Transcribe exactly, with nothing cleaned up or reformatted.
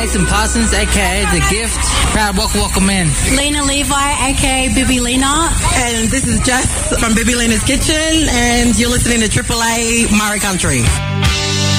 Jason Parsons, a k a. The Gift. Proud welcome, welcome in. Lena Levi, a k a. Bibi Lena. And this is Jess from Bibi Lena's Kitchen, and you're listening to Triple A Murray Country.